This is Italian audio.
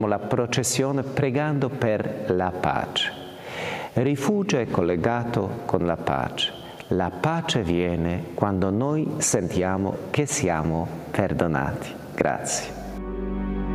la processione pregando per la pace. Il rifugio è collegato con la pace. La pace viene quando noi sentiamo che siamo perdonati. Grazie.